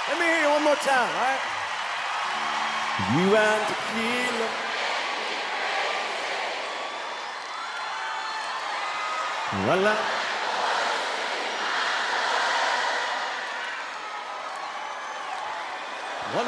Let me hear you one more time, all right? You and tequila. Voila.